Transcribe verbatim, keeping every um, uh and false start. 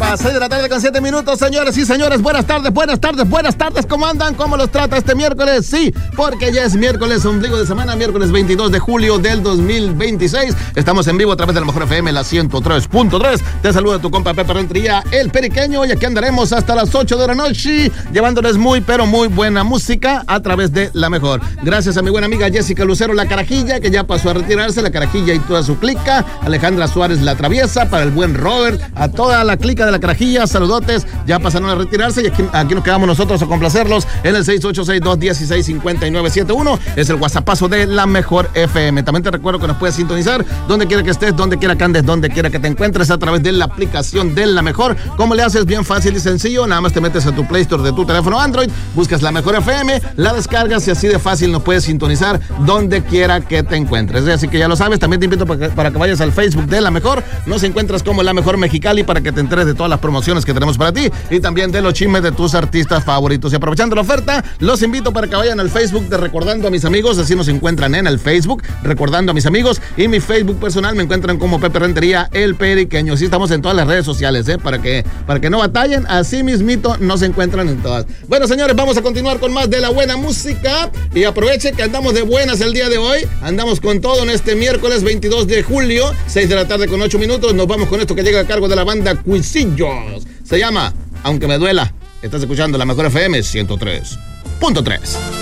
las seis de la tarde con siete minutos, señores y señores. Buenas tardes, buenas tardes, buenas tardes. ¿Cómo andan? ¿Cómo los trata este miércoles? Sí, porque ya es miércoles, ombligo de semana, miércoles veintidós de julio del dos mil veintiséis. Estamos en vivo a través de la Mejor F M, la ciento tres punto tres. Te saluda tu compa Pepe Rentería, el Periqueño. Y aquí andaremos hasta las ocho de la noche, llevándoles muy, pero muy buena música a través de la Mejor. Gracias a mi buena amiga Jessica Lucero, la Carajilla, que ya pasó a retirarse, la Carajilla y toda su clica. Alejandra Suárez, la Traviesa, para el buen Robert, a toda la clica de la Carajilla, saludotes, ya pasaron a retirarse y aquí, aquí nos quedamos nosotros a complacerlos en el seis ocho seis, dos uno seis, cinco nueve siete uno, es el WhatsAppazo de la Mejor F M. También te recuerdo que nos puedes sintonizar donde quiera que estés, donde quiera que andes, donde quiera que te encuentres a través de la aplicación de La Mejor. ¿Cómo le haces? Bien fácil y sencillo, nada más te metes a tu Play Store de tu teléfono Android, buscas La Mejor F M, la descargas y así de fácil nos puedes sintonizar donde quiera que te encuentres. Así que ya lo sabes, también te invito para que, para que vayas al Facebook de La Mejor, nos encuentras como La Mejor Mexicali para que te enteres de todas las promociones que tenemos para ti y también de los chismes de tus artistas favoritos. Y aprovechando la oferta, los invito para que vayan al Facebook de Recordando a Mis Amigos, así nos encuentran en el Facebook, Recordando a Mis Amigos, y mi Facebook personal me encuentran como Pepe Rentería, el Periqueño. Así estamos en todas las redes sociales, ¿eh? Para que, para que no batallen, así mismito nos encuentran en todas. Bueno, señores, vamos a continuar con más de la buena música y aproveche que andamos de buenas el día de hoy, andamos con todo en este miércoles veintidós de julio, seis de la tarde con ocho minutos, nos vamos con esto que llega a cargo de la banda Cuisillos. Se llama Aunque Me Duela. Estás escuchando La Mejor F M ciento tres punto tres.